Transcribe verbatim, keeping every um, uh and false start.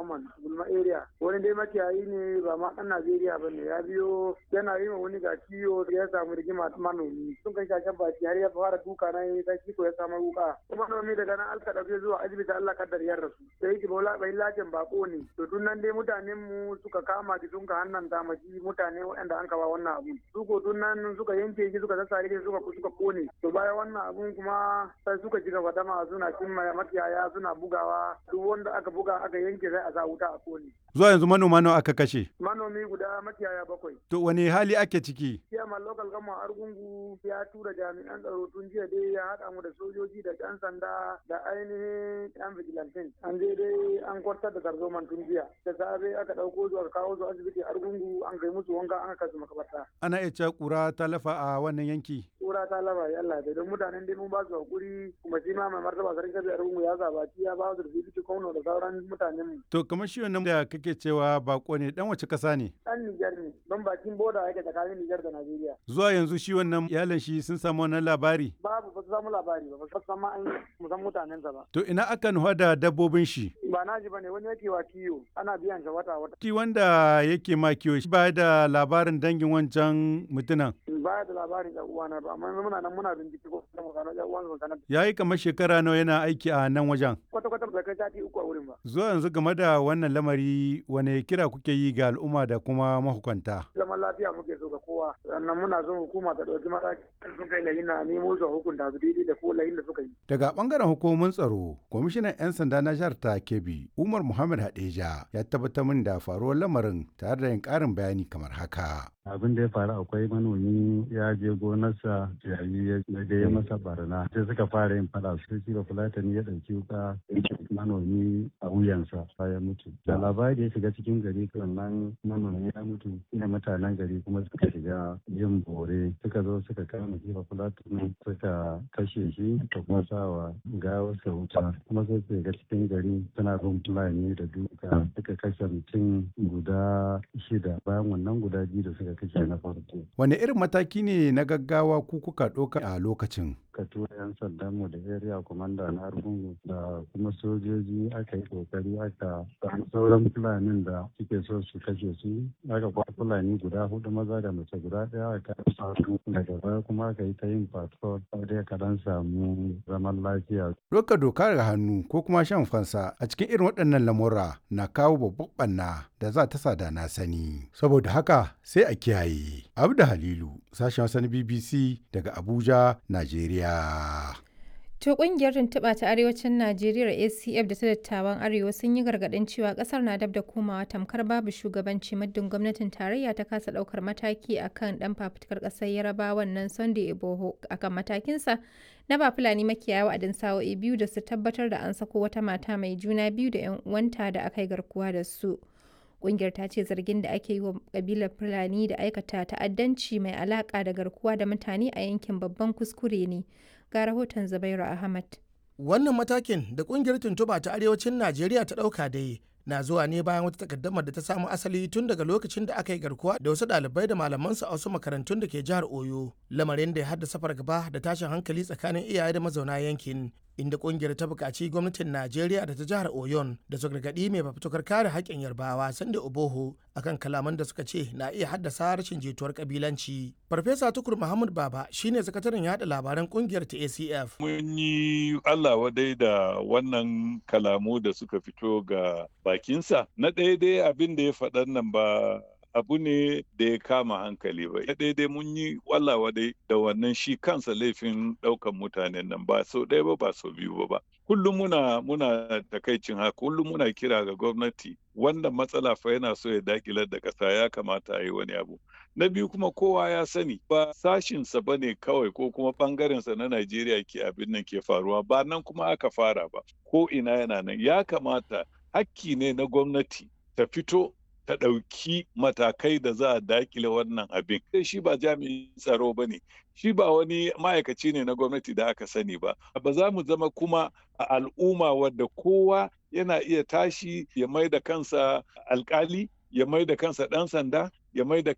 Muhammad Gulma area. Wani dai makiyayi ne ba ma ɗan Najeriya ba ne, ya biyo yana yi ma wani ga kiyo ya samu rigima manomi. Sun kai shashen baki har ya fara duka na yi ta kiko ya samu wuka. Kuma manomi daga nan alka ɗauke zuwa asibiti Allah kaddar ya rasu. Sai ki bola bai lajin bako ne. To tun nan dai mutanen mu suka kama ki sun ka hannan damaji mutane waɗanda an kawa wannan abu. Su ko tun nan suka yanke ki suka sassare ki suka suka kone. To bayan wannan abun kuma sai suka ji gaba dama suna cimma makiyaya suna bugawa duk wanda aka buga aka yanke sai a sa wuta a kone. Zuwa yanzu manoma nawa aka kashe? Manomi guda makiyaya bakwai. To wani hali ake ciki? Chairman local government Argungu ya tura jami'an tsaro tun jiya dai ya haɗa mu da sojoji da ɗan sanda da ainihin ɗan vigilantin. An je dai an kwartar da tarzoman tun jiya. Da safe aka ɗauko su aka kawo su asibiti Argungu an kai musu wanka an kai su makabarta. Ana iya cewa ƙura ta lafa a wannan yanki? Ƙura ta lafa ya Allah dai don mutanen dai mun ba su hakuri kuma shi ma mai martaba sarki kabi Argungu ya zabaci ya ba su da bibiti kwano da sauran mutanen mu. To kamar shi wannan da kake cewa bako ne dan wace ƙasa ne? Ɗan Nijar ne don bakin boda yake tsakanin Nijar da Najeriya. Zuwa yanzu shi wannan iyalan shi sun samu wannan labari? Babu ba su samu labari ba ba su samu an musan mutanensa ba. To ina aka nufa da dabbobin shi? Ba na ji ba ne wani yake wa kiyo ana biyan shi wata wata. Shi wanda yake ma kiyo shi ba da labarin dangin wancan mutunan? Ba da labarin ɗan uwana ba amma muna nan muna bincike ko kuma gano ɗan uwan su sanar. Ya yi kamar shekara nawa yana aiki a nan wajen? Kwata kwata ba kai sati uku a wurin ba. Zuwa yanzu game da wannan lamari wane kira kuke yi ga al'umma da kuma mahukunta? Zaman lafiya muke so ga kowa sannan muna son hukuma ta ɗauki mataki sun kai lahin na nemo su hukunta su daidai da ko lahin da suka yi. Daga bangaren hukumomin tsaro, kwamishinan 'yan sanda na jihar ta Kebbi, Umar Muhammad Hadeja ya tabbatar min da faruwar lamarin tare da yin ƙarin bayani kamar haka. Abin da ya faru akwai manomi ya je gonarsa yayi ya da ya masa barna sai suka fara yin fada sai shi ba fulatani ya ɗauki wuka manomi a wuyansa ya mutu. Da labari ya shiga cikin gari nan manomi ya mutu ina mutanen gari kuma suka shiga yin bore suka zo suka kama shi ba fulatani suka kashe shi da kuma sawa gawarsa wuta kuma sai su shiga cikin gari suna bin fulani da duka suka kashe mutum guda shida bayan wannan guda biyu da suka kashe na farko. Wane irin mataki ne na gaggawa ku kuka ɗauka a lokacin? Ka tura 'yan sandan mu da area commander na Argungu da kuma sojoji aka yi kokari aka samu sauran fulanin da suke so su kashe su aka kwa fulani guda hudu maza da mace guda ɗaya aka samu daga baya kuma aka yi ta yin patrol sai ka dan samu zaman lafiya. Doka doka ga hannu ko kuma shan fansa a cikin irin waɗannan lamura na kawo babban ɓanna da za ta sada na sani. Saboda haka sai a kiyaye. Abda Halilu, sashen Hausa na B B C daga Abuja, Najeriya. To kungiyar tuntuɓa ta arewacin Najeriya A C F da ta dattawan Arewa sun yi gargaɗin cewa ƙasar na dab da komawa tamkar babu shugabanci muddin gwamnatin tarayya ta kasa ɗaukar mataki akan ɗan fafutukar ƙasar Yarabawan nan Sunday Igboho akan matakinsa na ba Fulani makiyaya wa'adin sa'o'i biyu da su tabbatar da an sako wata mata mai juna biyu da 'yan uwanta da aka yi garkuwa da su. Ƙungiyar ta ce zargin da ake yi wa ƙabilar Fulani da aikata ta'addanci mai alaƙa da garkuwa da mutane a yankin babban kuskure ne. Ga rahoton Zubairu Ahmad. Wannan matakin da ƙungiyar tuntuɓa ta arewacin Najeriya ta ɗauka dai na zuwa ne bayan wata takaddamar da ta samu asali tun daga lokacin da aka yi garkuwa da wasu ɗalibai da malamansu a wasu makarantun da ke jihar Oyo, lamarin da ya haddasa fargaba da tashin hankali tsakanin iyaye da mazauna yankin. Inda kungiyar ta buƙaci gwamnatin Najeriya da ta jihar Oyon da su gargaɗi mai fafutukar kare haƙƙin Yarbawa Sunday Igboho akan kalaman da suka ce na iya haddasa rashin jituwar kabilanci. Farfesa Tukur Muhammad Baba shine sakataren yaɗa labaran kungiyar ta A C F. Mun yi Allah wadai da wannan kalamu da suka fito ga bakinsa. Na ɗaya dai abin da ya faɗan nan ba abu ne da ya kama hankali ba. Ya daidai mun yi wallawa dai da wannan shi kansa laifin ɗaukan mutanen nan ba sau ɗaya ba ba sau biyu ba ba. Kullum muna muna takaicin haka, kullum muna kira ga gwamnati wannan matsala fa yana so ya dakilar da ƙasa ya kamata a yi wani abu. Na biyu kuma kowa ya sani ba sashinsa ba ne kawai ko kuma ɓangarensa na Najeriya ke abin nan ke faruwa ba nan kuma aka fara ba. Ko ina yana nan ya kamata hakki ne na gwamnati ta fito ta ɗauki matakai da za a dakile wannan abin. Sai shi ba jami'in tsaro ba ne, shi ba wani ma'aikaci ne na gwamnati da aka sani ba. Ba za mu zama kuma a al'umma wadda kowa yana iya tashi ya mai da kansa alkali, ya mai da kansa ɗan sanda, ya mai da